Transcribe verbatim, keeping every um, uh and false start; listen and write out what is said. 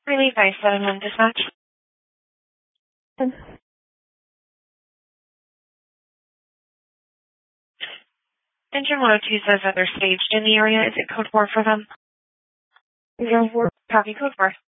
Relief by seven one dispatch. Engine one oh two says that they're staged in the area. Is it code four for them? Zero four. Copy code four.